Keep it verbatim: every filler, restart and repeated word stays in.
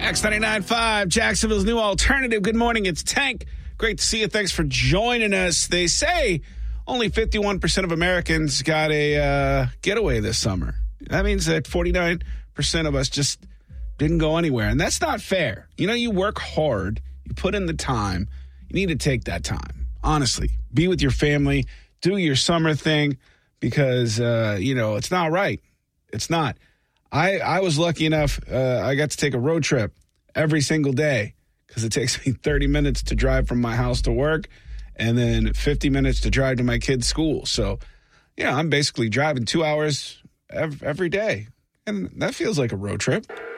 X ninety-nine point five, Jacksonville's new alternative. Good morning, it's Tank. Great to see you. Thanks for joining us. They say only fifty-one percent of Americans got a uh, getaway this summer. That means that forty-nine percent of us just didn't go anywhere. And that's not fair. You know, you work hard. You put in the time. You need to take that time. Honestly, be with your family. Do your summer thing because, uh, you know, it's not right. It's not. I, I was lucky enough, uh, I got to take a road trip every single day because it takes me thirty minutes to drive from my house to work and then fifty minutes to drive to my kids' school. So, you know, I'm basically driving two hours every, every day. And that feels like a road trip.